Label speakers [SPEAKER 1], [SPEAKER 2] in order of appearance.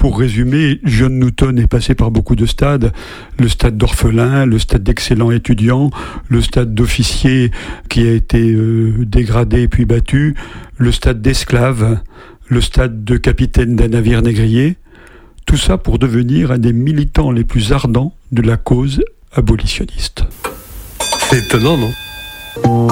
[SPEAKER 1] Pour résumer, John Newton est passé par beaucoup de stades. Le stade d'orphelin, le stade d'excellent étudiant, le stade d'officier qui a été dégradé puis battu, le stade d'esclave, le stade de capitaine d'un navire négrier. Tout ça pour devenir un des militants les plus ardents de la cause abolitionniste.
[SPEAKER 2] C'est étonnant, non ?